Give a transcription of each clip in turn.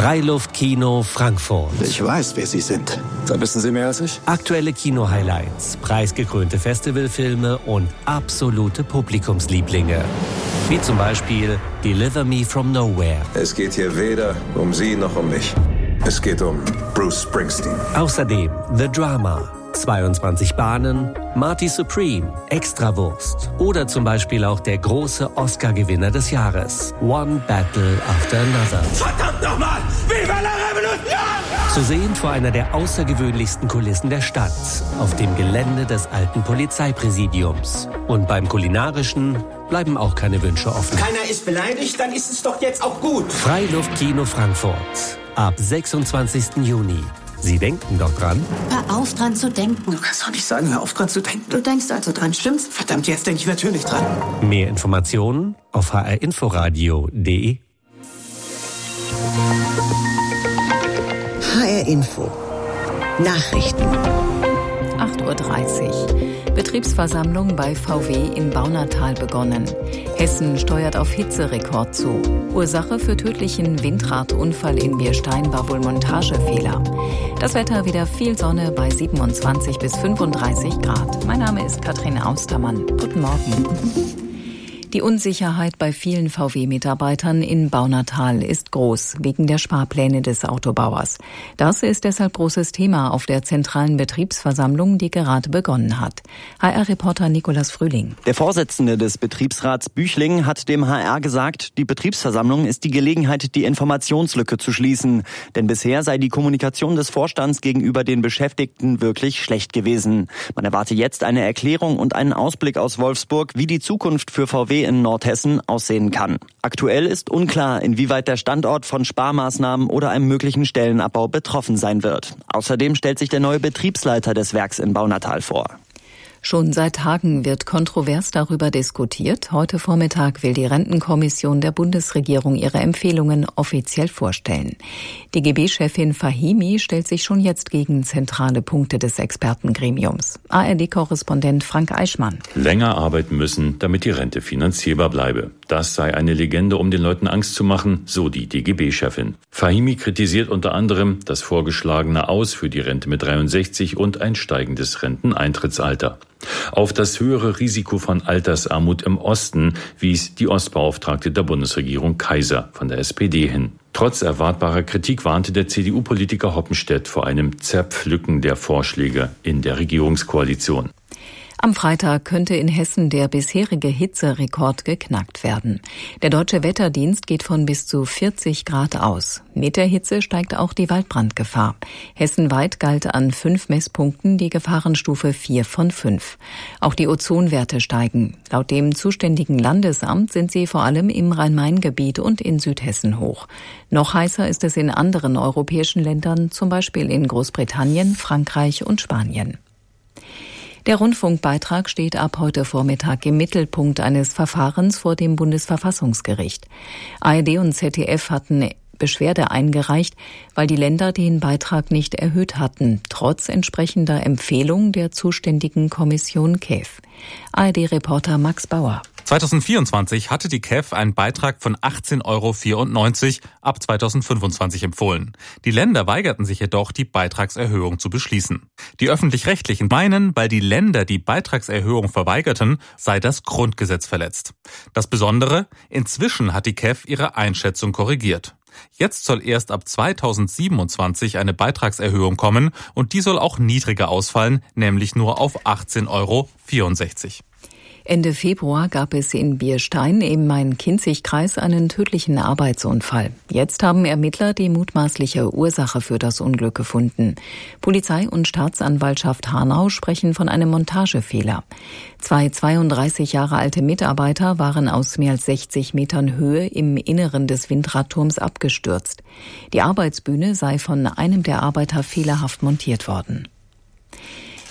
Freiluftkino Frankfurt. Ich weiß, wer Sie sind. Da wissen Sie mehr als ich. Aktuelle Kino-Highlights, preisgekrönte Festivalfilme und absolute Publikumslieblinge. Wie zum Beispiel Deliver Me From Nowhere. Es geht hier weder um Sie noch um mich. Es geht um Bruce Springsteen. Außerdem The Drama, 22 Bahnen, Marty Supreme, Extrawurst oder zum Beispiel auch der große Oscar-Gewinner des Jahres, One Battle After Another. Verdammt nochmal! Viva la Revolution! Zu sehen vor einer der außergewöhnlichsten Kulissen der Stadt, auf dem Gelände des alten Polizeipräsidiums. Und beim Kulinarischen bleiben auch keine Wünsche offen. Keiner ist beleidigt, dann ist es doch jetzt auch gut. Freiluftkino Frankfurt, ab 26. Juni. Sie denken doch dran? Hör auf, dran zu denken. Du kannst doch nicht sagen, hör auf, dran zu denken. Du denkst also dran, stimmt's? Verdammt, jetzt denke ich natürlich dran. Mehr Informationen auf hrinforadio.de. HR Info. Nachrichten. 8:30 Uhr. Betriebsversammlung bei VW in Baunatal begonnen. Hessen steuert auf Hitzerekord zu. Ursache für tödlichen Windradunfall in Bierstein war wohl Montagefehler. Das Wetter wieder viel Sonne bei 27 bis 35 Grad. Mein Name ist Katrin Austermann. Guten Morgen. Die Unsicherheit bei vielen VW-Mitarbeitern in Baunatal ist groß, wegen der Sparpläne des Autobauers. Das ist deshalb großes Thema auf der zentralen Betriebsversammlung, die gerade begonnen hat. HR-Reporter Nikolaus Frühling. Der Vorsitzende des Betriebsrats Büchling hat dem HR gesagt, die Betriebsversammlung ist die Gelegenheit, die Informationslücke zu schließen. Denn bisher sei die Kommunikation des Vorstands gegenüber den Beschäftigten wirklich schlecht gewesen. Man erwarte jetzt eine Erklärung und einen Ausblick aus Wolfsburg, wie die Zukunft für VW in Nordhessen aussehen kann. Aktuell ist unklar, inwieweit der Standort von Sparmaßnahmen oder einem möglichen Stellenabbau betroffen sein wird. Außerdem stellt sich der neue Betriebsleiter des Werks in Baunatal vor. Schon seit Tagen wird kontrovers darüber diskutiert. Heute Vormittag will die Rentenkommission der Bundesregierung ihre Empfehlungen offiziell vorstellen. DGB-Chefin Fahimi stellt sich schon jetzt gegen zentrale Punkte des Expertengremiums. ARD-Korrespondent Frank Eichmann. Länger arbeiten müssen, damit die Rente finanzierbar bleibe. Das sei eine Legende, um den Leuten Angst zu machen, so die DGB-Chefin. Fahimi kritisiert unter anderem das vorgeschlagene Aus für die Rente mit 63 und ein steigendes Renteneintrittsalter. Auf das höhere Risiko von Altersarmut im Osten wies die Ostbeauftragte der Bundesregierung Kaiser von der SPD hin. Trotz erwartbarer Kritik warnte der CDU-Politiker Hoppenstedt vor einem Zerpflücken der Vorschläge in der Regierungskoalition. Am Freitag könnte in Hessen der bisherige Hitzerekord geknackt werden. Der Deutsche Wetterdienst geht von bis zu 40 Grad aus. Mit der Hitze steigt auch die Waldbrandgefahr. Hessenweit galt an 5 Messpunkten die Gefahrenstufe 4 von 5. Auch die Ozonwerte steigen. Laut dem zuständigen Landesamt sind sie vor allem im Rhein-Main-Gebiet und in Südhessen hoch. Noch heißer ist es in anderen europäischen Ländern, zum Beispiel in Großbritannien, Frankreich und Spanien. Der Rundfunkbeitrag steht ab heute Vormittag im Mittelpunkt eines Verfahrens vor dem Bundesverfassungsgericht. ARD und ZDF hatten Beschwerde eingereicht, weil die Länder den Beitrag nicht erhöht hatten, trotz entsprechender Empfehlung der zuständigen Kommission KEF. ARD-Reporter Max Bauer. 2024 hatte die KEF einen Beitrag von 18,94 € ab 2025 empfohlen. Die Länder weigerten sich jedoch, die Beitragserhöhung zu beschließen. Die Öffentlich-Rechtlichen meinen, weil die Länder die Beitragserhöhung verweigerten, sei das Grundgesetz verletzt. Das Besondere, inzwischen hat die KEF ihre Einschätzung korrigiert. Jetzt soll erst ab 2027 eine Beitragserhöhung kommen und die soll auch niedriger ausfallen, nämlich nur auf 18,64 €. Ende Februar gab es in Bierstein im Main-Kinzig-Kreis einen tödlichen Arbeitsunfall. Jetzt haben Ermittler die mutmaßliche Ursache für das Unglück gefunden. Polizei und Staatsanwaltschaft Hanau sprechen von einem Montagefehler. 2 32 Jahre alte Mitarbeiter waren aus mehr als 60 Metern Höhe im Inneren des Windradturms abgestürzt. Die Arbeitsbühne sei von einem der Arbeiter fehlerhaft montiert worden.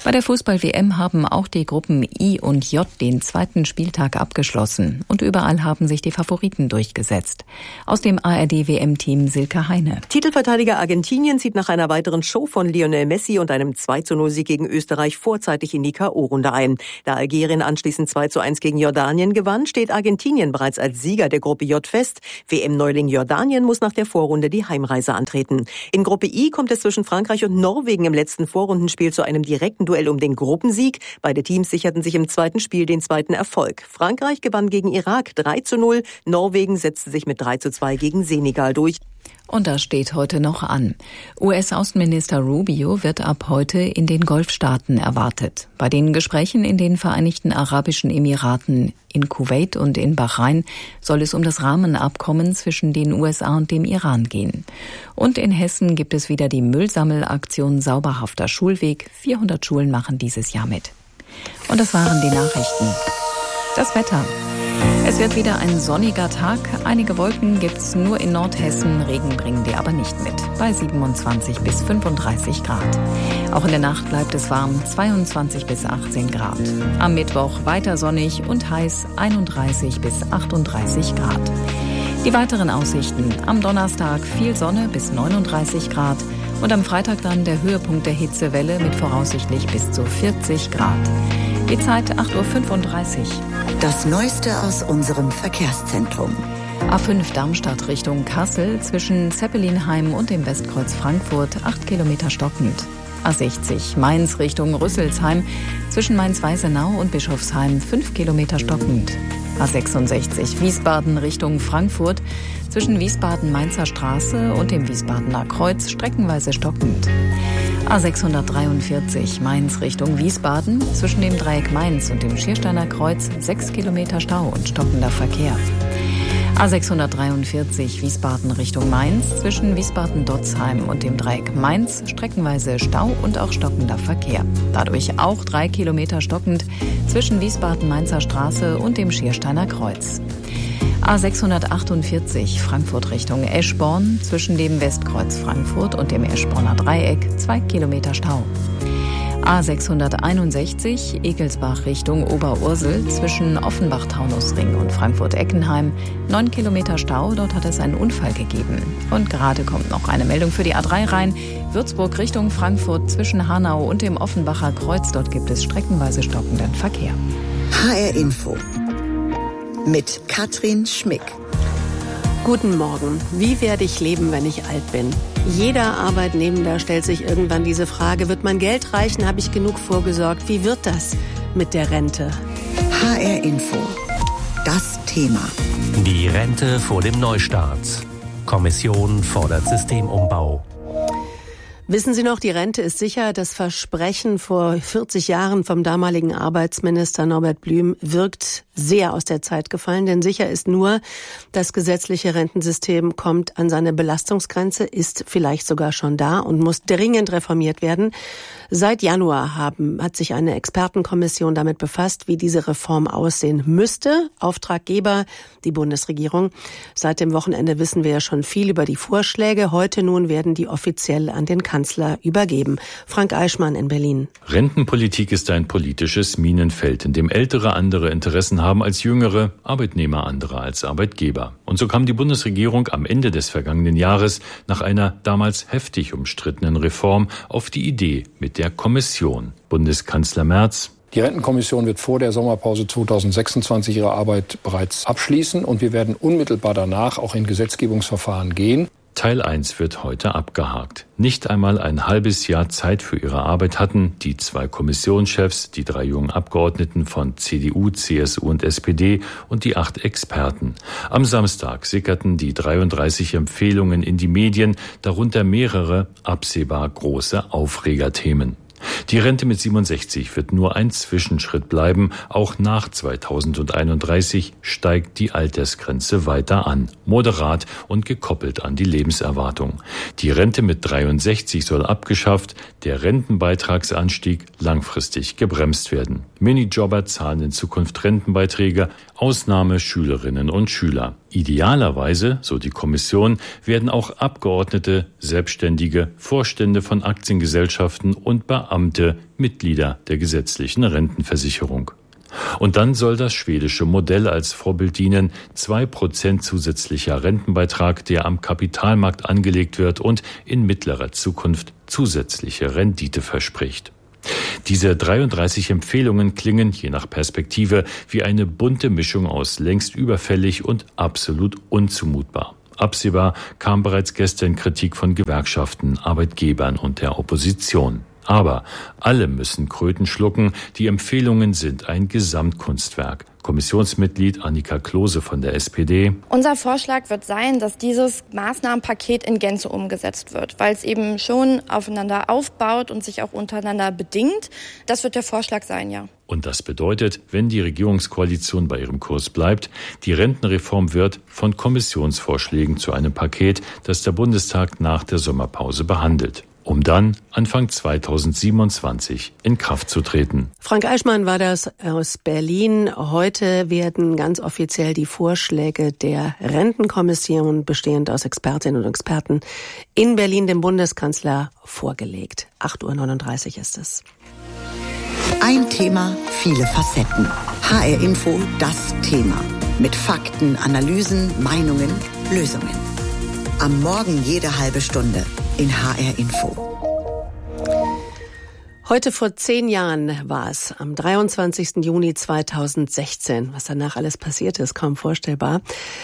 Bei der Fußball-WM haben auch die Gruppen I und J den zweiten Spieltag abgeschlossen. Und überall haben sich die Favoriten durchgesetzt. Aus dem ARD-WM-Team Silke Heine. Titelverteidiger Argentinien zieht nach einer weiteren Show von Lionel Messi und einem 2:0-Sieg gegen Österreich vorzeitig in die K.O.-Runde ein. Da Algerien anschließend 2:1 gegen Jordanien gewann, steht Argentinien bereits als Sieger der Gruppe J fest. WM-Neuling Jordanien muss nach der Vorrunde die Heimreise antreten. In Gruppe I kommt es zwischen Frankreich und Norwegen im letzten Vorrundenspiel zu einem direkten Duell um den Gruppensieg. Beide Teams sicherten sich im zweiten Spiel den zweiten Erfolg. Frankreich gewann gegen Irak 3:0. Norwegen setzte sich mit 3:2 gegen Senegal durch. Und das steht heute noch an. US-Außenminister Rubio wird ab heute in den Golfstaaten erwartet. Bei den Gesprächen in den Vereinigten Arabischen Emiraten, in Kuwait und in Bahrain soll es um das Rahmenabkommen zwischen den USA und dem Iran gehen. Und in Hessen gibt es wieder die Müllsammelaktion Sauberhafter Schulweg. 400 Schulen machen dieses Jahr mit. Und das waren die Nachrichten. Das Wetter. Es wird wieder ein sonniger Tag. Einige Wolken gibt's nur in Nordhessen. Regen bringen die aber nicht mit. Bei 27 bis 35 Grad. Auch in der Nacht bleibt es warm. 22 bis 18 Grad. Am Mittwoch weiter sonnig und heiß. 31 bis 38 Grad. Die weiteren Aussichten. Am Donnerstag viel Sonne bis 39 Grad. Und am Freitag dann der Höhepunkt der Hitzewelle mit voraussichtlich bis zu 40 Grad. Die Zeit 8:35 Uhr. Das Neueste aus unserem Verkehrszentrum. A5 Darmstadt Richtung Kassel zwischen Zeppelinheim und dem Westkreuz Frankfurt 8 Kilometer stockend. A60 Mainz Richtung Rüsselsheim zwischen Mainz-Weißenau und Bischofsheim 5 Kilometer stockend. A66 Wiesbaden Richtung Frankfurt zwischen Wiesbaden-Mainzer Straße und dem Wiesbadener Kreuz streckenweise stockend. A643 Mainz Richtung Wiesbaden zwischen dem Dreieck Mainz und dem Schiersteiner Kreuz 6 Kilometer Stau und stockender Verkehr. A643 Wiesbaden Richtung Mainz zwischen Wiesbaden-Dotzheim und dem Dreieck Mainz streckenweise Stau und auch stockender Verkehr. Dadurch auch 3 Kilometer stockend zwischen Wiesbaden-Mainzer Straße und dem Schiersteiner Kreuz. A648 Frankfurt Richtung Eschborn zwischen dem Westkreuz Frankfurt und dem Eschborner Dreieck 2 Kilometer Stau. A661 Egelsbach Richtung Oberursel zwischen Offenbach-Taunusring und Frankfurt-Eckenheim 9 Kilometer Stau, dort hat es einen Unfall gegeben. Und gerade kommt noch eine Meldung für die A3 rein. Würzburg Richtung Frankfurt zwischen Hanau und dem Offenbacher Kreuz, dort gibt es streckenweise stockenden Verkehr. HR Info mit Katrin Schmick. Guten Morgen. Wie werde ich leben, wenn ich alt bin? Jeder Arbeitnehmender stellt sich irgendwann diese Frage, wird mein Geld reichen, habe ich genug vorgesorgt? Wie wird das mit der Rente? HR Info. Das Thema. Die Rente vor dem Neustart. Kommission fordert Systemumbau. Wissen Sie noch, die Rente ist sicher. Das Versprechen vor 40 Jahren vom damaligen Arbeitsminister Norbert Blüm wirkt sehr aus der Zeit gefallen, denn sicher ist nur, das gesetzliche Rentensystem kommt an seine Belastungsgrenze, ist vielleicht sogar schon da und muss dringend reformiert werden. Seit Januar hat sich eine Expertenkommission damit befasst, wie diese Reform aussehen müsste. Auftraggeber, die Bundesregierung. Seit dem Wochenende wissen wir ja schon viel über die Vorschläge. Heute nun werden die offiziell an den Kanzler übergeben. Frank Eichmann in Berlin. Rentenpolitik ist ein politisches Minenfeld, in dem Ältere andere Interessen haben als Jüngere, Arbeitnehmer andere als Arbeitgeber. Und so kam die Bundesregierung am Ende des vergangenen Jahres nach einer damals heftig umstrittenen Reform auf die Idee mit der Kommission. Bundeskanzler Merz: Die Rentenkommission wird vor der Sommerpause 2026 ihre Arbeit bereits abschließen und wir werden unmittelbar danach auch in Gesetzgebungsverfahren gehen. Teil 1 wird heute abgehakt. Nicht einmal ein halbes Jahr Zeit für ihre Arbeit hatten die 2 Kommissionschefs, die 3 jungen Abgeordneten von CDU, CSU und SPD und die 8 Experten. Am Samstag sickerten die 33 Empfehlungen in die Medien, darunter mehrere absehbar große Aufregerthemen. Die Rente mit 67 wird nur ein Zwischenschritt bleiben. Auch nach 2031 steigt die Altersgrenze weiter an, moderat und gekoppelt an die Lebenserwartung. Die Rente mit 63 soll abgeschafft, der Rentenbeitragsanstieg langfristig gebremst werden. Minijobber zahlen in Zukunft Rentenbeiträge, Ausnahme Schülerinnen und Schüler. Idealerweise, so die Kommission, werden auch Abgeordnete, Selbstständige, Vorstände von Aktiengesellschaften und Beamte Mitglieder der gesetzlichen Rentenversicherung. Und dann soll das schwedische Modell als Vorbild dienen, 2% zusätzlicher Rentenbeitrag, der am Kapitalmarkt angelegt wird und in mittlerer Zukunft zusätzliche Rendite verspricht. Diese 33 Empfehlungen klingen, je nach Perspektive, wie eine bunte Mischung aus längst überfällig und absolut unzumutbar. Absehbar kam bereits gestern Kritik von Gewerkschaften, Arbeitgebern und der Opposition. Aber alle müssen Kröten schlucken. Die Empfehlungen sind ein Gesamtkunstwerk. Kommissionsmitglied Annika Klose von der SPD. Unser Vorschlag wird sein, dass dieses Maßnahmenpaket in Gänze umgesetzt wird, weil es eben schon aufeinander aufbaut und sich auch untereinander bedingt. Das wird der Vorschlag sein, ja. Und das bedeutet, wenn die Regierungskoalition bei ihrem Kurs bleibt, die Rentenreform wird von Kommissionsvorschlägen zu einem Paket, das der Bundestag nach der Sommerpause behandelt, um dann Anfang 2027 in Kraft zu treten. Frank Eichmann war das aus Berlin. Heute werden ganz offiziell die Vorschläge der Rentenkommission, bestehend aus Expertinnen und Experten, in Berlin dem Bundeskanzler vorgelegt. 8:39 Uhr ist es. Ein Thema, viele Facetten. HR Info, das Thema. Mit Fakten, Analysen, Meinungen, Lösungen. Am Morgen jede halbe Stunde in HR Info. Heute vor 10 Jahren war es, am 23. Juni 2016. Was danach alles passierte, ist kaum vorstellbar.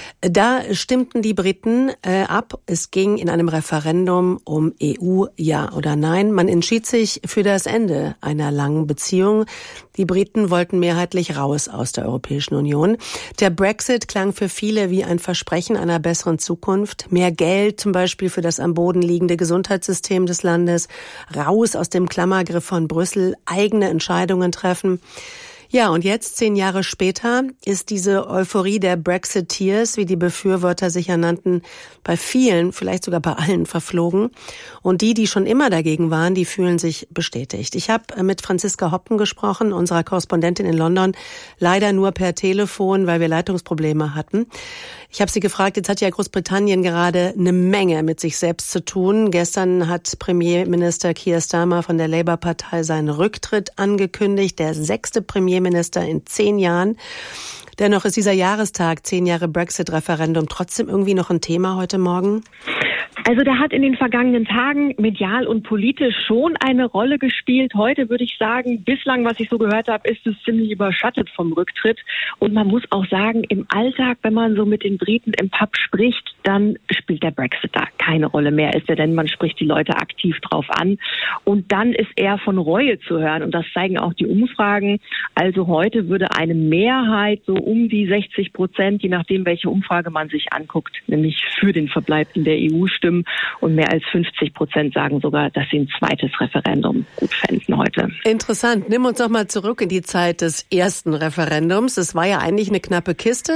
Da stimmten die Briten ab. Es ging in einem Referendum um EU, ja oder nein. Man entschied sich für das Ende einer langen Beziehung. Die Briten wollten mehrheitlich raus aus der Europäischen Union. Der Brexit klang für viele wie ein Versprechen einer besseren Zukunft. Mehr Geld zum Beispiel für das am Boden liegende Gesundheitssystem des Landes. Raus aus dem Klammergriff von Brüssel, eigene Entscheidungen treffen. Ja, und jetzt, 10 Jahre später, ist diese Euphorie der Brexiteers, wie die Befürworter sich ja nannten, bei vielen, vielleicht sogar bei allen verflogen. Und die schon immer dagegen waren, die fühlen sich bestätigt. Ich habe mit Franziska Hoppen gesprochen, unserer Korrespondentin in London, leider nur per Telefon, weil wir Leitungsprobleme hatten. Ich habe sie gefragt, jetzt hat ja Großbritannien gerade eine Menge mit sich selbst zu tun. Gestern hat Premierminister Keir Starmer von der Labour-Partei seinen Rücktritt angekündigt, der 6. Premierminister in 10 Jahren. Dennoch ist dieser Jahrestag, 10 Jahre Brexit-Referendum, trotzdem irgendwie noch ein Thema heute Morgen? Also der hat in den vergangenen Tagen medial und politisch schon eine Rolle gespielt. Heute würde ich sagen, bislang, was ich so gehört habe, ist es ziemlich überschattet vom Rücktritt. Und man muss auch sagen, im Alltag, wenn man so mit den Briten im Pub spricht, dann spielt der Brexit da keine Rolle mehr. Ist ja denn, man spricht die Leute aktiv drauf an. Und dann ist eher von Reue zu hören. Und das zeigen auch die Umfragen. Also heute würde eine Mehrheit so um die 60%, je nachdem, welche Umfrage man sich anguckt, nämlich für den Verbleib in der EU stimmen. Und mehr als 50% sagen sogar, dass sie ein zweites Referendum gut fänden heute. Interessant. Nimm uns doch mal zurück in die Zeit des ersten Referendums. Es war ja eigentlich eine knappe Kiste.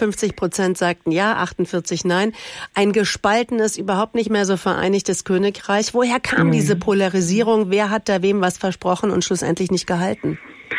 52% sagten ja, 48% nein. Ein gespaltenes, überhaupt nicht mehr so vereinigtes Königreich. Woher kam diese Polarisierung? Wer hat da wem was versprochen und schlussendlich nicht gehalten?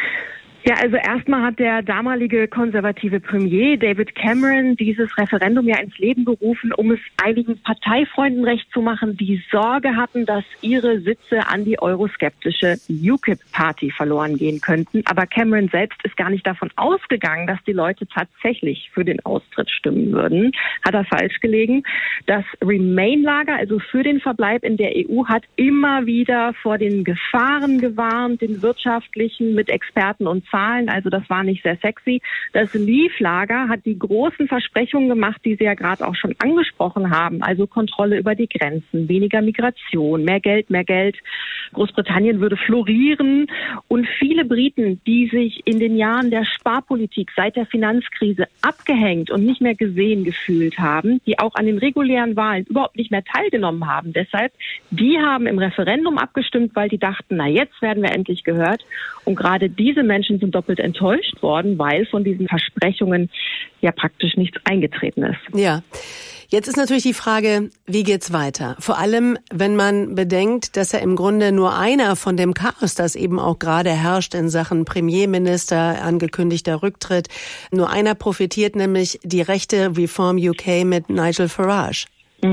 Ja, also erstmal hat der damalige konservative Premier David Cameron dieses Referendum ja ins Leben gerufen, um es einigen Parteifreunden recht zu machen, die Sorge hatten, dass ihre Sitze an die euroskeptische UKIP-Party verloren gehen könnten. Aber Cameron selbst ist gar nicht davon ausgegangen, dass die Leute tatsächlich für den Austritt stimmen würden. Hat er falsch gelegen. Das Remain-Lager, also für den Verbleib in der EU, hat immer wieder vor den Gefahren gewarnt, den wirtschaftlichen, mit Experten und Zahlen, also das war nicht sehr sexy. Das Leave-Lager hat die großen Versprechungen gemacht, die Sie ja gerade auch schon angesprochen haben, also Kontrolle über die Grenzen, weniger Migration, mehr Geld. Großbritannien würde florieren und viele Briten, die sich in den Jahren der Sparpolitik seit der Finanzkrise abgehängt und nicht mehr gesehen gefühlt haben, die auch an den regulären Wahlen überhaupt nicht mehr teilgenommen haben. Deshalb, die haben im Referendum abgestimmt, weil die dachten, na jetzt werden wir endlich gehört. Und gerade diese Menschen sind doppelt enttäuscht worden, weil von diesen Versprechungen ja praktisch nichts eingetreten ist. Ja. Jetzt ist natürlich die Frage, wie geht's weiter? Vor allem, wenn man bedenkt, dass ja im Grunde nur einer von dem Chaos, das eben auch gerade herrscht in Sachen Premierminister, angekündigter Rücktritt, nur einer profitiert, nämlich die rechte Reform UK mit Nigel Farage.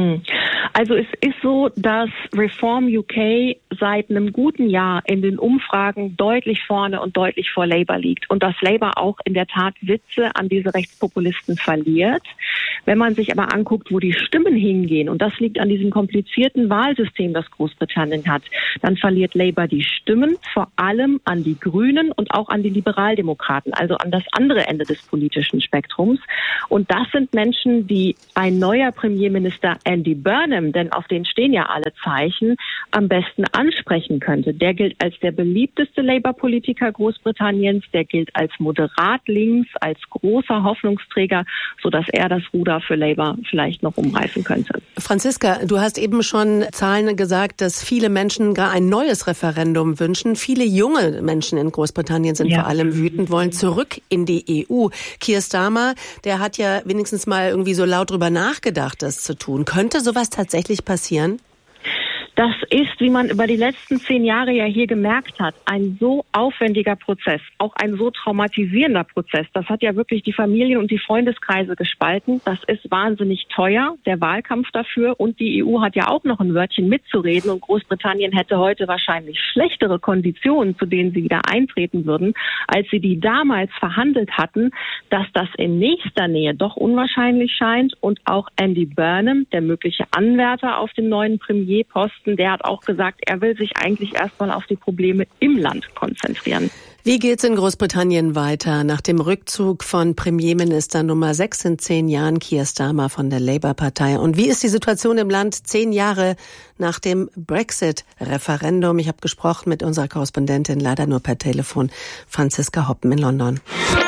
Also es ist so, dass Reform UK seit einem guten Jahr in den Umfragen deutlich vorne und deutlich vor Labour liegt und dass Labour auch in der Tat Sitze an diese Rechtspopulisten verliert. Wenn man sich aber anguckt, wo die Stimmen hingehen, und das liegt an diesem komplizierten Wahlsystem, das Großbritannien hat, dann verliert Labour die Stimmen vor allem an die Grünen und auch an die Liberaldemokraten, also an das andere Ende des politischen Spektrums. Und das sind Menschen, die ein neuer Premierminister Andy Burnham, denn auf den stehen ja alle Zeichen, am besten ansprechen könnte. Der gilt als der beliebteste Labour-Politiker Großbritanniens, der gilt als moderat links, als großer Hoffnungsträger, sodass er das Ruder für Labour vielleicht noch umreißen könnte. Franziska, du hast eben schon Zahlen gesagt, dass viele Menschen gar ein neues Referendum wünschen. Viele junge Menschen in Großbritannien sind vor allem wütend, wollen zurück in die EU. Keir Starmer, der hat ja wenigstens mal irgendwie so laut drüber nachgedacht, das zu tun. Könnte sowas tatsächlich passieren? Das ist, wie man über die letzten 10 Jahre ja hier gemerkt hat, ein so aufwendiger Prozess, auch ein so traumatisierender Prozess. Das hat ja wirklich die Familien und die Freundeskreise gespalten. Das ist wahnsinnig teuer, der Wahlkampf dafür. Und die EU hat ja auch noch ein Wörtchen mitzureden. Und Großbritannien hätte heute wahrscheinlich schlechtere Konditionen, zu denen sie wieder eintreten würden, als sie die damals verhandelt hatten. Dass das in nächster Nähe doch unwahrscheinlich scheint. Und auch Andy Burnham, der mögliche Anwärter auf den neuen Premierposten, der hat auch gesagt, er will sich eigentlich erstmal auf die Probleme im Land konzentrieren. Wie geht's in Großbritannien weiter nach dem Rückzug von Premierminister Nummer 6 in 10 Jahren, Keir Starmer von der Labour-Partei? Und wie ist die Situation im Land 10 Jahre nach dem Brexit-Referendum? Ich habe gesprochen mit unserer Korrespondentin, leider nur per Telefon, Franziska Hoppen in London.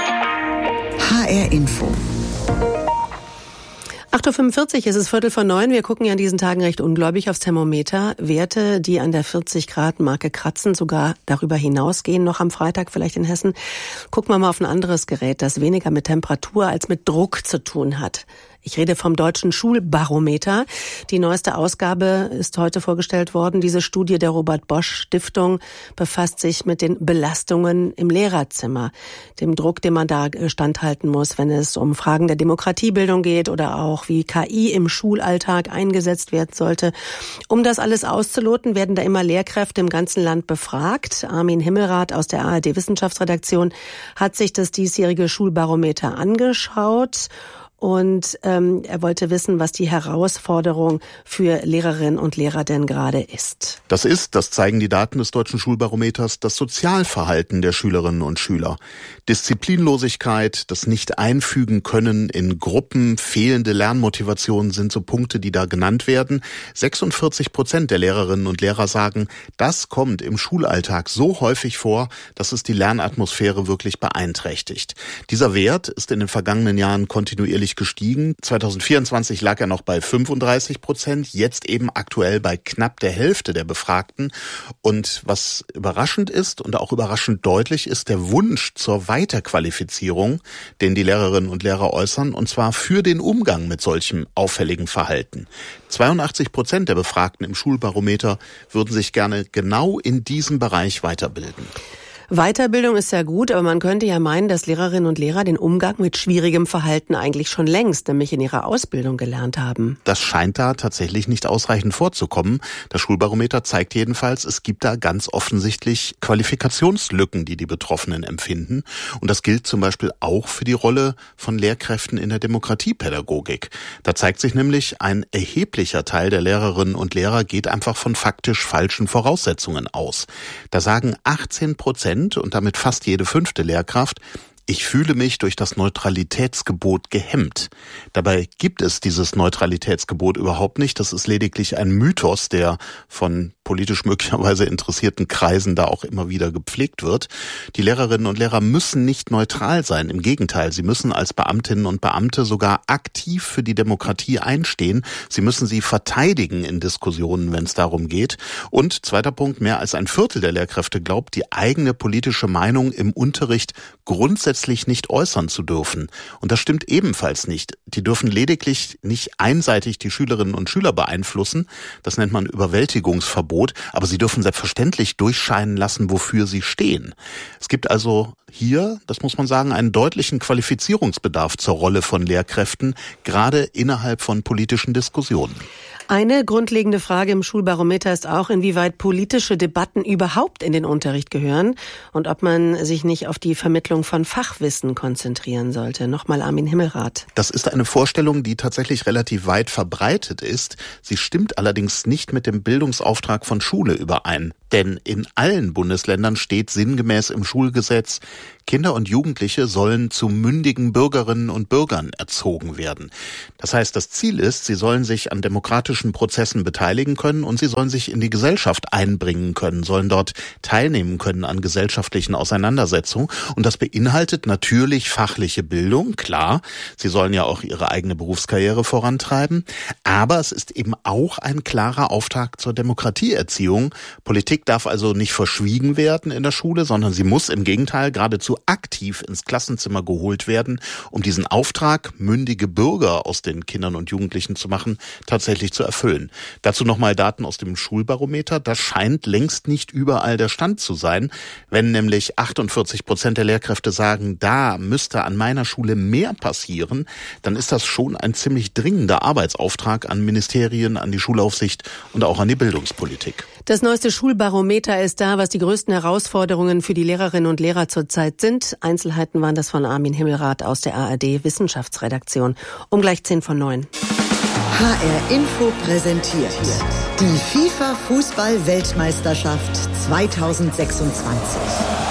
HR Info. 8.45 Uhr, es ist 8:45. Wir gucken ja an diesen Tagen recht ungläubig aufs Thermometer. Werte, die an der 40-Grad-Marke kratzen, sogar darüber hinausgehen, noch am Freitag vielleicht in Hessen. Gucken wir mal auf ein anderes Gerät, das weniger mit Temperatur als mit Druck zu tun hat. Ich rede vom Deutschen Schulbarometer. Die neueste Ausgabe ist heute vorgestellt worden. Diese Studie der Robert-Bosch-Stiftung befasst sich mit den Belastungen im Lehrerzimmer, dem Druck, dem man da standhalten muss, wenn es um Fragen der Demokratiebildung geht oder auch wie KI im Schulalltag eingesetzt werden sollte. Um das alles auszuloten, werden da immer Lehrkräfte im ganzen Land befragt. Armin Himmelrath aus der ARD-Wissenschaftsredaktion hat sich das diesjährige Schulbarometer angeschaut. Und er wollte wissen, was die Herausforderung für Lehrerinnen und Lehrer denn gerade ist. Das zeigen die Daten des Deutschen Schulbarometers, das Sozialverhalten der Schülerinnen und Schüler. Disziplinlosigkeit, das Nicht-Einfügen können in Gruppen, fehlende Lernmotivation sind so Punkte, die da genannt werden. 46% der Lehrerinnen und Lehrer sagen, das kommt im Schulalltag so häufig vor, dass es die Lernatmosphäre wirklich beeinträchtigt. Dieser Wert ist in den vergangenen Jahren kontinuierlich gestiegen. 2024 lag er noch bei 35%, jetzt eben aktuell bei knapp der Hälfte der Befragten. Und was überraschend ist und auch überraschend deutlich ist der Wunsch zur Weiterqualifizierung, den die Lehrerinnen und Lehrer äußern, und zwar für den Umgang mit solchem auffälligen Verhalten. 82% der Befragten im Schulbarometer würden sich gerne genau in diesem Bereich weiterbilden. Weiterbildung ist ja gut, aber man könnte ja meinen, dass Lehrerinnen und Lehrer den Umgang mit schwierigem Verhalten eigentlich schon längst, nämlich in ihrer Ausbildung gelernt haben. Das scheint da tatsächlich nicht ausreichend vorzukommen. Das Schulbarometer zeigt jedenfalls, es gibt da ganz offensichtlich Qualifikationslücken, die die Betroffenen empfinden. Und das gilt zum Beispiel auch für die Rolle von Lehrkräften in der Demokratiepädagogik. Da zeigt sich nämlich, ein erheblicher Teil der Lehrerinnen und Lehrer geht einfach von faktisch falschen Voraussetzungen aus. Da sagen 18% und damit fast jede 5. Lehrkraft, ich fühle mich durch das Neutralitätsgebot gehemmt. Dabei gibt es dieses Neutralitätsgebot überhaupt nicht. Das ist lediglich ein Mythos, der von politisch möglicherweise interessierten Kreisen da auch immer wieder gepflegt wird. Die Lehrerinnen und Lehrer müssen nicht neutral sein. Im Gegenteil, sie müssen als Beamtinnen und Beamte sogar aktiv für die Demokratie einstehen. Sie müssen sie verteidigen in Diskussionen, wenn es darum geht. Und zweiter Punkt, mehr als ein Viertel der Lehrkräfte glaubt, die eigene politische Meinung im Unterricht grundsätzlich nicht äußern zu dürfen. Und das stimmt ebenfalls nicht. Die dürfen lediglich nicht einseitig die Schülerinnen und Schüler beeinflussen. Das nennt man Überwältigungsverbot. Aber sie dürfen selbstverständlich durchscheinen lassen, wofür sie stehen. Es gibt also hier, das muss man sagen, einen deutlichen Qualifizierungsbedarf zur Rolle von Lehrkräften, gerade innerhalb von politischen Diskussionen. Eine grundlegende Frage im Schulbarometer ist auch, inwieweit politische Debatten überhaupt in den Unterricht gehören und ob man sich nicht auf die Vermittlung von Fachwissen konzentrieren sollte. Nochmal Armin Himmelrath. Das ist eine Vorstellung, die tatsächlich relativ weit verbreitet ist. Sie stimmt allerdings nicht mit dem Bildungsauftrag von Schule überein. Denn in allen Bundesländern steht sinngemäß im Schulgesetz, Kinder und Jugendliche sollen zu mündigen Bürgerinnen und Bürgern erzogen werden. Das heißt, das Ziel ist, sie sollen sich an demokratischen Prozessen beteiligen können und sie sollen sich in die Gesellschaft einbringen können, sollen dort teilnehmen können an gesellschaftlichen Auseinandersetzungen. Und das beinhaltet natürlich fachliche Bildung, klar. Sie sollen ja auch ihre eigene Berufskarriere vorantreiben. Aber es ist eben auch ein klarer Auftrag zur Demokratieerziehung. Politik darf also nicht verschwiegen werden in der Schule, sondern sie muss im Gegenteil geradezu aktiv ins Klassenzimmer geholt werden, um diesen Auftrag, mündige Bürger aus den Kindern und Jugendlichen zu machen, tatsächlich zu erfüllen. Dazu nochmal Daten aus dem Schulbarometer. Das scheint längst nicht überall der Stand zu sein. Wenn nämlich 48% der Lehrkräfte sagen, da müsste an meiner Schule mehr passieren, dann ist das schon ein ziemlich dringender Arbeitsauftrag an Ministerien, an die Schulaufsicht und auch an die Bildungspolitik. Das neueste Schulbarometer ist da, was die größten Herausforderungen für die Lehrerinnen und Lehrer zurzeit sind. Einzelheiten waren das von Armin Himmelrath aus der ARD Wissenschaftsredaktion. Um gleich 10:09. HR Info präsentiert die FIFA Fußball-Weltmeisterschaft 2026.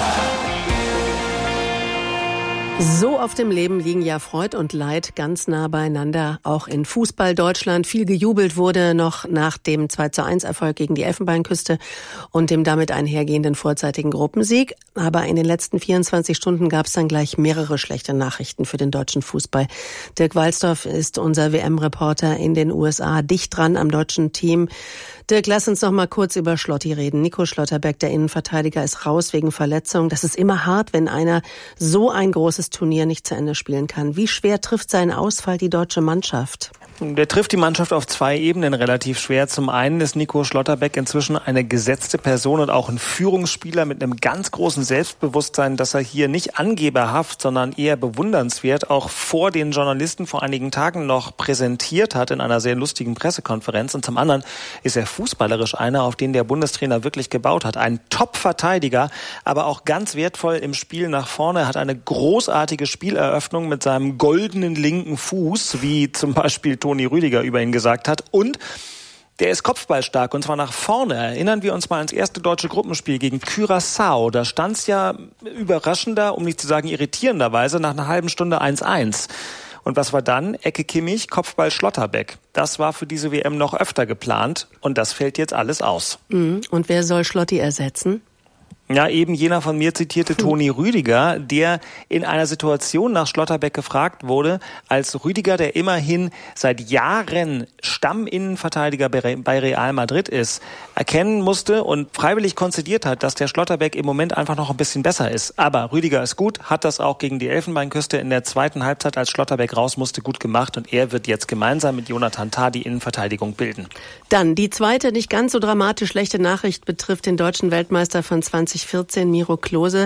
So oft im Leben liegen ja Freud und Leid ganz nah beieinander. Auch in Fußball Deutschland viel gejubelt wurde noch nach dem 2:1-Erfolg gegen die Elfenbeinküste und dem damit einhergehenden vorzeitigen Gruppensieg. Aber in den letzten 24 Stunden gab es dann gleich mehrere schlechte Nachrichten für den deutschen Fußball. Dirk Walsdorf ist unser WM-Reporter in den USA, dicht dran am deutschen Team. Dirk, lass uns noch mal kurz über Schlotti reden. Nico Schlotterbeck, der Innenverteidiger, ist raus wegen Verletzung. Das ist immer hart, wenn einer so ein großes Turnier nicht zu Ende spielen kann. Wie schwer trifft sein Ausfall die deutsche Mannschaft? Der trifft die Mannschaft auf zwei Ebenen relativ schwer. Zum einen ist Nico Schlotterbeck inzwischen eine gesetzte Person und auch ein Führungsspieler mit einem ganz großen Selbstbewusstsein, dass er hier nicht angeberhaft, sondern eher bewundernswert auch vor den Journalisten vor einigen Tagen noch präsentiert hat in einer sehr lustigen Pressekonferenz. Und zum anderen ist er fußballerisch einer, auf den der Bundestrainer wirklich gebaut hat. Ein Top-Verteidiger, aber auch ganz wertvoll im Spiel nach vorne. Er hat eine großartige Spieleröffnung mit seinem goldenen linken Fuß, wie zum Beispiel Toni Rüdiger über ihn gesagt hat. Und der ist kopfballstark, und zwar nach vorne. Erinnern wir uns mal ans erste deutsche Gruppenspiel gegen Curaçao. Da stand es ja überraschender, um nicht zu sagen irritierenderweise, nach einer halben Stunde 1:1. Und was war dann? Ecke Kimmich, Kopfball Schlotterbeck. Das war für diese WM noch öfter geplant und das fällt jetzt alles aus. Und wer soll Schlotti ersetzen? Ja, eben jener von mir zitierte Toni Rüdiger, der in einer Situation nach Schlotterbeck gefragt wurde, als Rüdiger, der immerhin seit Jahren Stamminnenverteidiger bei Real Madrid ist, erkennen musste und freiwillig konzidiert hat, dass der Schlotterbeck im Moment einfach noch ein bisschen besser ist. Aber Rüdiger ist gut, hat das auch gegen die Elfenbeinküste in der zweiten Halbzeit, als Schlotterbeck raus musste, gut gemacht und er wird jetzt gemeinsam mit Jonathan Tah die Innenverteidigung bilden. Dann die zweite, nicht ganz so dramatisch schlechte Nachricht betrifft den deutschen Weltmeister von 2014, Miro Klose.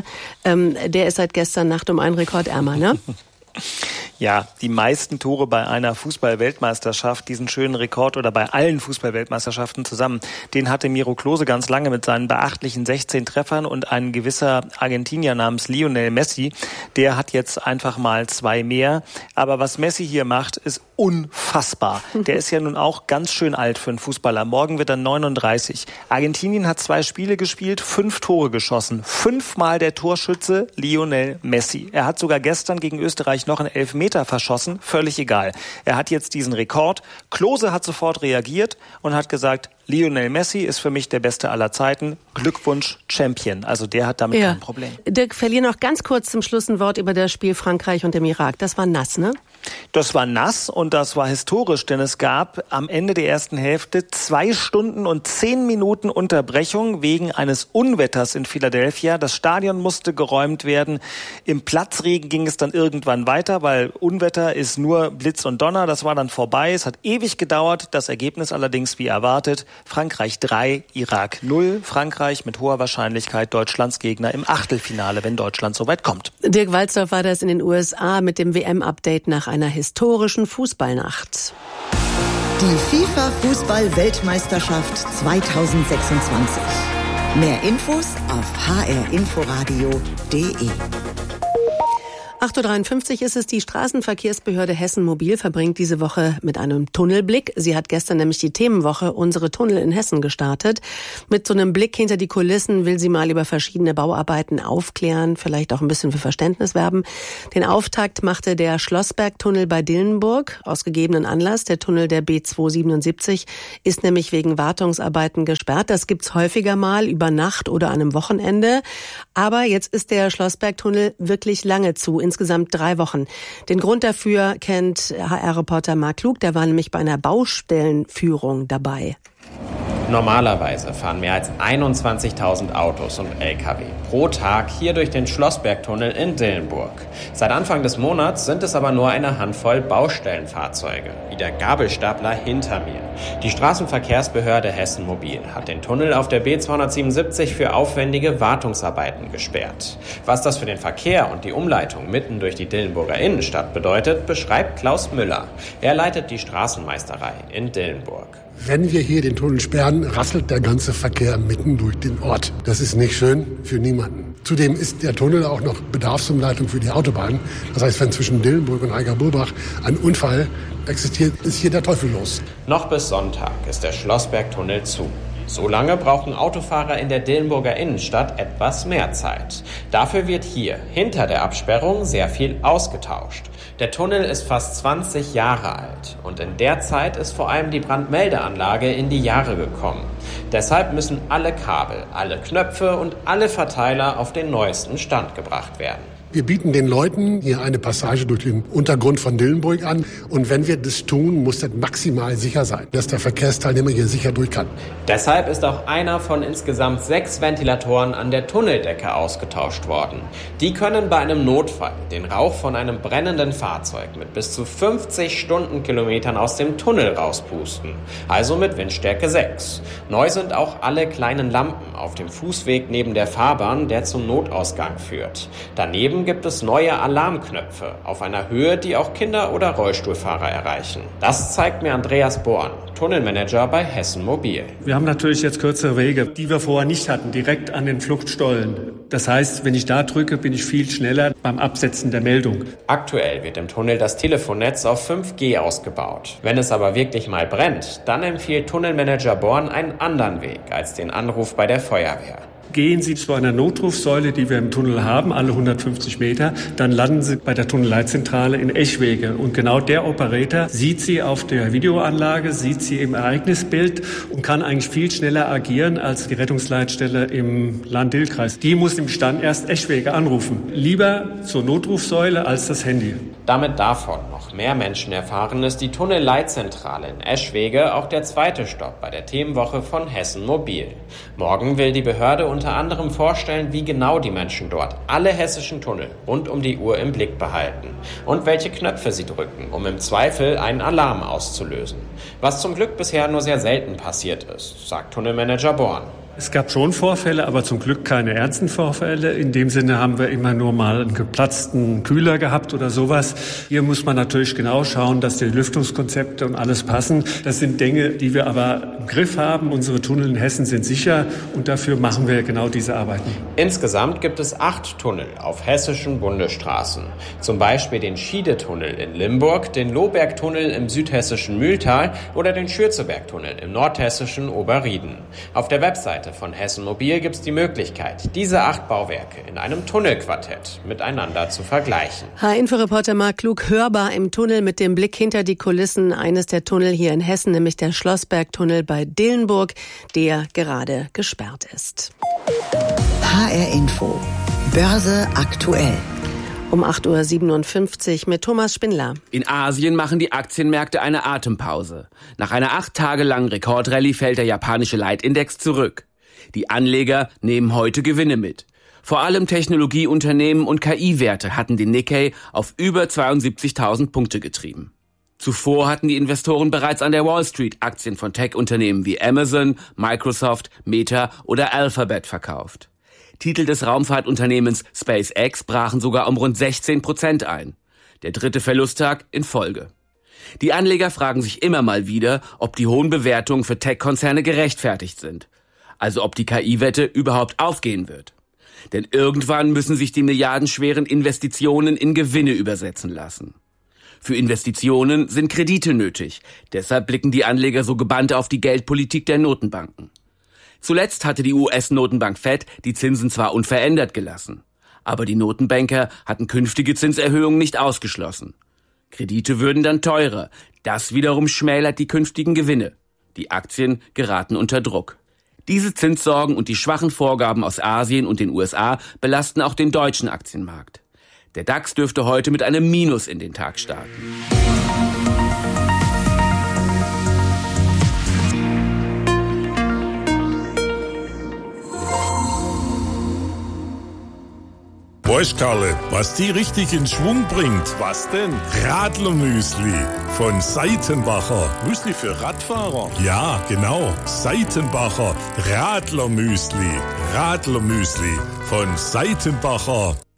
Der ist seit gestern Nacht um einen Rekord ärmer, ne? Ja, die meisten Tore bei einer Fußball-Weltmeisterschaft, diesen schönen Rekord oder bei allen Fußball-Weltmeisterschaften zusammen, den hatte Miro Klose ganz lange mit seinen beachtlichen 16 Treffern und ein gewisser Argentinier namens Lionel Messi, der hat jetzt einfach mal 2 mehr. Aber was Messi hier macht, ist unfassbar. Der ist ja nun auch ganz schön alt für einen Fußballer. Morgen wird er 39. Argentinien hat 2 Spiele gespielt, 5 Tore geschossen. 5-mal der Torschütze Lionel Messi. Er hat sogar gestern gegen Österreich noch einen Elfmeter verschossen, völlig egal. Er hat jetzt diesen Rekord. Klose hat sofort reagiert und hat gesagt, Lionel Messi ist für mich der Beste aller Zeiten. Glückwunsch, Champion. Also der hat damit kein Problem. Dirk, verlier noch ganz kurz zum Schluss ein Wort über das Spiel Frankreich und dem Irak. Das war nass, ne? Das war nass und das war historisch, denn es gab am Ende der ersten Hälfte 2 Stunden und 10 Minuten Unterbrechung wegen eines Unwetters in Philadelphia. Das Stadion musste geräumt werden. Im Platzregen ging es dann irgendwann weiter, weil Unwetter ist nur Blitz und Donner. Das war dann vorbei. Es hat ewig gedauert. Das Ergebnis allerdings wie erwartet. Frankreich 3, Irak 0. Frankreich mit hoher Wahrscheinlichkeit Deutschlands Gegner im Achtelfinale, wenn Deutschland soweit kommt. Dirk Walzdorf war das in den USA mit dem WM-Update nach einer historischen Fußballnacht. Die FIFA-Fußball-Weltmeisterschaft 2026. Mehr Infos auf hrinforadio.de. 8.53 Uhr ist es. Die Straßenverkehrsbehörde Hessen Mobil verbringt diese Woche mit einem Tunnelblick. Sie hat gestern nämlich die Themenwoche Unsere Tunnel in Hessen gestartet. Mit so einem Blick hinter die Kulissen will sie mal über verschiedene Bauarbeiten aufklären, vielleicht auch ein bisschen für Verständnis werben. Den Auftakt machte der Schlossbergtunnel bei Dillenburg aus gegebenen Anlass. Der Tunnel der B277 ist nämlich wegen Wartungsarbeiten gesperrt. Das gibt's häufiger mal über Nacht oder an einem Wochenende. Aber jetzt ist der Schlossbergtunnel wirklich lange zu. Insgesamt 3 Wochen. Den Grund dafür kennt HR-Reporter Marc Klug, der war nämlich bei einer Baustellenführung dabei. Normalerweise fahren mehr als 21.000 Autos und Lkw pro Tag hier durch den Schlossbergtunnel in Dillenburg. Seit Anfang des Monats sind es aber nur eine Handvoll Baustellenfahrzeuge, wie der Gabelstapler hinter mir. Die Straßenverkehrsbehörde Hessen Mobil hat den Tunnel auf der B277 für aufwendige Wartungsarbeiten gesperrt. Was das für den Verkehr und die Umleitung mitten durch die Dillenburger Innenstadt bedeutet, beschreibt Klaus Müller. Er leitet die Straßenmeisterei in Dillenburg. Wenn wir hier den Tunnel sperren, rasselt der ganze Verkehr mitten durch den Ort. Das ist nicht schön für niemanden. Zudem ist der Tunnel auch noch Bedarfsumleitung für die Autobahn. Das heißt, wenn zwischen Dillenburg und Heiger-Burbach ein Unfall existiert, ist hier der Teufel los. Noch bis Sonntag ist der Schlossbergtunnel zu. So lange brauchen Autofahrer in der Dillenburger Innenstadt etwas mehr Zeit. Dafür wird hier hinter der Absperrung sehr viel ausgetauscht. Der Tunnel ist fast 20 Jahre alt und in der Zeit ist vor allem die Brandmeldeanlage in die Jahre gekommen. Deshalb müssen alle Kabel, alle Knöpfe und alle Verteiler auf den neuesten Stand gebracht werden. Wir bieten den Leuten hier eine Passage durch den Untergrund von Dillenburg an. Und wenn wir das tun, muss das maximal sicher sein, dass der Verkehrsteilnehmer hier sicher durch kann. Deshalb ist auch einer von insgesamt 6 Ventilatoren an der Tunneldecke ausgetauscht worden. Die können bei einem Notfall den Rauch von einem brennenden Fahrzeug mit bis zu 50 Stundenkilometern aus dem Tunnel rauspusten. Also mit Windstärke 6. Neu sind auch alle kleinen Lampen auf dem Fußweg neben der Fahrbahn, der zum Notausgang führt. Daneben gibt es neue Alarmknöpfe auf einer Höhe, die auch Kinder- oder Rollstuhlfahrer erreichen. Das zeigt mir Andreas Born, Tunnelmanager bei Hessen Mobil. Wir haben natürlich jetzt kürzere Wege, die wir vorher nicht hatten, direkt an den Fluchtstollen. Das heißt, wenn ich da drücke, bin ich viel schneller beim Absetzen der Meldung. Aktuell wird im Tunnel das Telefonnetz auf 5G ausgebaut. Wenn es aber wirklich mal brennt, dann empfiehlt Tunnelmanager Born einen anderen Weg als den Anruf bei der Feuerwehr. Gehen Sie zu einer Notrufsäule, die wir im Tunnel haben, alle 150 Meter, dann landen Sie bei der Tunnelleitzentrale in Eschwege. Und genau der Operator sieht Sie auf der Videoanlage, sieht Sie im Ereignisbild und kann eigentlich viel schneller agieren als die Rettungsleitstelle im Lahn-Dill-Kreis. Die muss im Stand erst Eschwege anrufen. Lieber zur Notrufsäule als das Handy. Damit davon noch mehr Menschen erfahren, ist die Tunnelleitzentrale in Eschwege auch der zweite Stopp bei der Themenwoche von Hessen Mobil. Morgen will die Behörde unter anderem vorstellen, wie genau die Menschen dort alle hessischen Tunnel rund um die Uhr im Blick behalten und welche Knöpfe sie drücken, um im Zweifel einen Alarm auszulösen. Was zum Glück bisher nur sehr selten passiert ist, sagt Tunnelmanager Born. Es gab schon Vorfälle, aber zum Glück keine ernsten Vorfälle. In dem Sinne haben wir immer nur mal einen geplatzten Kühler gehabt oder sowas. Hier muss man natürlich genau schauen, dass die Lüftungskonzepte und alles passen. Das sind Dinge, die wir aber im Griff haben. Unsere Tunnel in Hessen sind sicher und dafür machen wir genau diese Arbeiten. Insgesamt gibt es 8 Tunnel auf hessischen Bundesstraßen. Zum Beispiel den Schiedetunnel in Limburg, den Lohbergtunnel im südhessischen Mühltal oder den Schürzebergtunnel im nordhessischen Oberrieden. Auf der Website Seite von Hessen Mobil gibt es die Möglichkeit, diese 8 Bauwerke in einem Tunnelquartett miteinander zu vergleichen. H-Info-Reporter Marc Klug hörbar im Tunnel mit dem Blick hinter die Kulissen eines der Tunnel hier in Hessen, nämlich der Schlossbergtunnel bei Dillenburg, der gerade gesperrt ist. HR Info. Börse aktuell. Um 8.57 Uhr mit Thomas Spindler. In Asien machen die Aktienmärkte eine Atempause. Nach einer 8 Tage langen Rekordrallye fällt der japanische Leitindex zurück. Die Anleger nehmen heute Gewinne mit. Vor allem Technologieunternehmen und KI-Werte hatten den Nikkei auf über 72.000 Punkte getrieben. Zuvor hatten die Investoren bereits an der Wall Street Aktien von Tech-Unternehmen wie Amazon, Microsoft, Meta oder Alphabet verkauft. Titel des Raumfahrtunternehmens SpaceX brachen sogar um rund 16% ein. Der 3. Verlusttag in Folge. Die Anleger fragen sich immer mal wieder, ob die hohen Bewertungen für Tech-Konzerne gerechtfertigt sind. Also ob die KI-Wette überhaupt aufgehen wird. Denn irgendwann müssen sich die milliardenschweren Investitionen in Gewinne übersetzen lassen. Für Investitionen sind Kredite nötig. Deshalb blicken die Anleger so gebannt auf die Geldpolitik der Notenbanken. Zuletzt hatte die US-Notenbank Fed die Zinsen zwar unverändert gelassen, aber die Notenbanker hatten künftige Zinserhöhungen nicht ausgeschlossen. Kredite würden dann teurer. Das wiederum schmälert die künftigen Gewinne. Die Aktien geraten unter Druck. Diese Zinssorgen und die schwachen Vorgaben aus Asien und den USA belasten auch den deutschen Aktienmarkt. Der DAX dürfte heute mit einem Minus in den Tag starten. Weißt Karle, was die richtig in Schwung bringt? Was denn? Radlermüsli von Seitenbacher. Müsli für Radfahrer? Ja, genau. Seitenbacher Radlermüsli. Radlermüsli von Seitenbacher.